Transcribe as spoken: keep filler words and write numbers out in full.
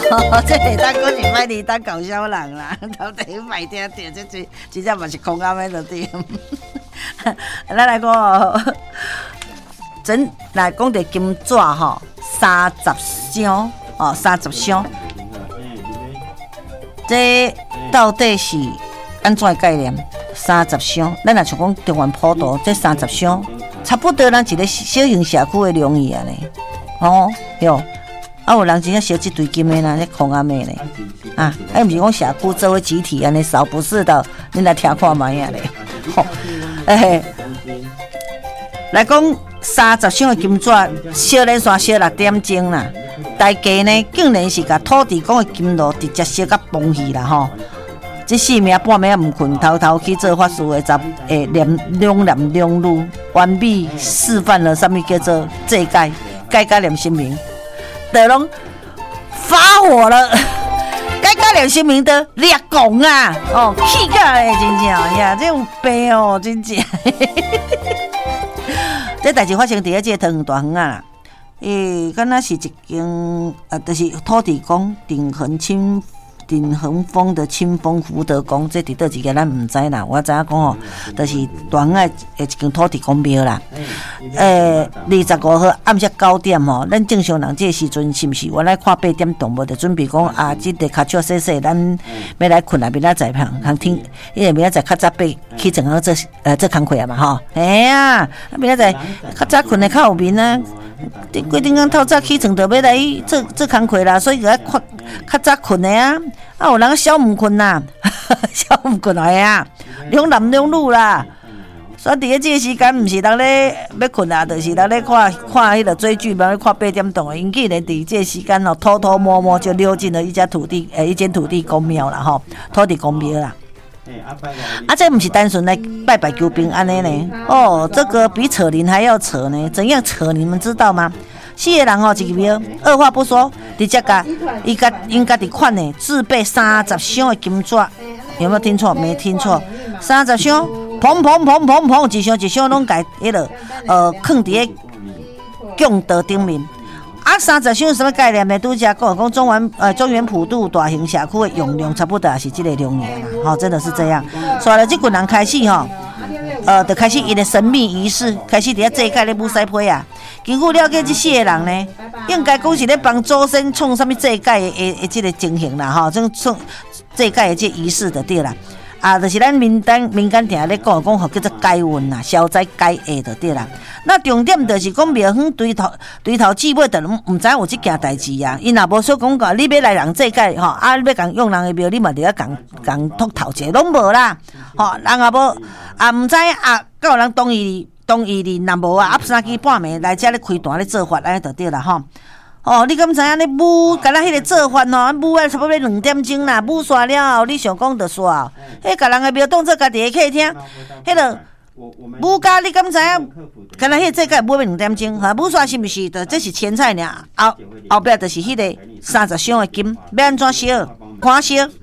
这下当讲是歹哩当搞笑人啦，到底歹听听，这这真正嘛是空暗的就对。咱来讲哦，真来讲着金纸吼，三十箱哦，三十箱，这到底是安怎的概念？三十箱，咱若像讲中原普渡，这三十箱差不多咱一个小型社区的容易啊呢。哦，哟。啊，有人真正烧这堆金的啦，这空暗的咧，啊，还毋是讲社区作为集体安尼烧，不是的，你来听看卖啊咧，吼，诶，来讲三十箱的金纸，烧连续烧六点钟啦，大家呢竟然是甲土地公的金炉直接烧到崩去啦吼，这四暝半暝也毋困，偷偷去做法事的十诶念两男两女，完美示范了什么叫做祭改，改改念神明。都拢发火了，该该两新民的裂拱啊，哦，气起来真正呀，这有病哦，真正。这代志发生伫咧这个桃园大园啊，诶，敢若是一间啊，就是土地公顶恒清。顶恒峰的清风福德宫，这伫倒一个咱唔知啦。我知影讲吼，就是大园诶一间土地公庙啦。诶，二十五号暗时九点吼，咱正常人这时阵是毋是？原来看八点动物就准备讲啊，即个脚笑洗洗，咱要来困啊，明仔载旁通听，因为明仔载较早爬起床好做呃做工课啊嘛吼。哎呀，明仔载较早困的较有面啊。规定讲透早起床就要来做做工课啦，所以个较较早困的啊，啊有人小毋困啦，小毋困来啊，两男两女啦，所以伫咧这个时间，毋是人咧要困啊，就是人咧看看迄个追剧，嘛咧看八点档的，因竟然伫这个时间哦，偷偷摸摸就溜进了一家土地诶、欸、一间土地公庙啦吼，土地公庙啦。啊，这不是单纯来拜拜求平安的呢，哦，这个比扯铃还要扯呢。怎样扯？你们知道吗？四个人哦，一个庙，二话不说，直接甲伊甲因家己款呢，自备三十箱的金纸，有没有听错？没听错，三十箱，砰砰砰砰砰，一箱一箱拢改迄个呃，放伫个供道顶面。啊，三十箱什么概念呢？拄则讲讲中原呃中原普渡大型社区的容量差不多也是这个容量啦，吼、哦，真的是这样。所以呢，这群人开始吼，呃，就开始伊的神秘仪式，开始伫遐祭改咧舞狮皮啊。经过了解，这四个人呢，应该讲是咧帮祖先创什么祭改的诶诶，这个情形啦，吼，种创祭改的这仪式就对啦。啊，就是咱民间民间定咧讲讲，吼叫做改运啦，消灾解厄就对啦。那重点就是讲庙方对头对头至尾，就唔知有这件代志啊。因若无说讲讲，你要来人祭改吼，啊，你要共用人的庙，你嘛得要共共秃头者，拢无啦。吼，人也无啊，唔知啊，敢有人同意同意哩？若无啊，啊三更半暝来遮咧开单咧做法，安尼就对啦吼。哦，你敢知影？你舞，敢若迄个做法吼，舞啊差不多两点钟啦，舞煞了后，你想讲就煞。迄甲人个庙当做家己的客厅，迄个舞家你敢知影？敢若迄个这个舞要两点钟，哈，舞煞是毋是？就这是前菜尔，后后壁就是迄个三十箱的金，要安怎烧？看烧。